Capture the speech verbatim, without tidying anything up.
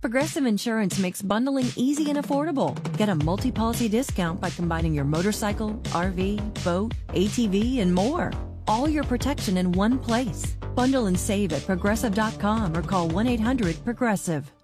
Progressive Insurance makes bundling easy and affordable. Get a multi-policy discount by combining your motorcycle, R V, boat, A T V, and more. All your protection in one place. Bundle and save at progressive dot com or call one eight hundred progressive.